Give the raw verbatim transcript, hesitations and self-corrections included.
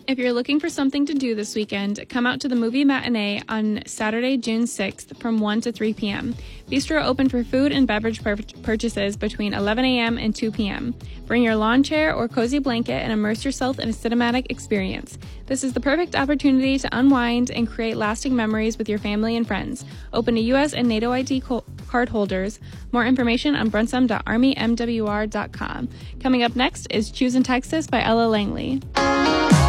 If you're looking for something to do this weekend, come out to the movie matinee on Saturday, June sixth from one to three p.m. Bistro open for food and beverage pur- purchases between eleven a.m. and two p.m. Bring your lawn chair or cozy blanket and immerse yourself in a cinematic experience. This is the perfect opportunity to unwind and create lasting memories with your family and friends. Open to U S and NATO I D co- card holders. More information on brunsum dot army m w r dot com. Coming up next is Choosing Texas by Ella Langley.